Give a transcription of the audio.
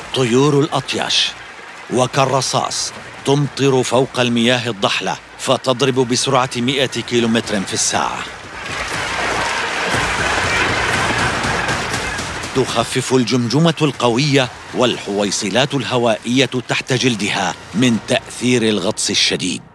طيور الأطيش وكالرصاص تمطر فوق المياه الضحلة فتضرب بسرعة 100 كيلومتر في الساعة. تخفف الجمجمة القوية والحويصلات الهوائية تحت جلدها من تأثير الغطس الشديد.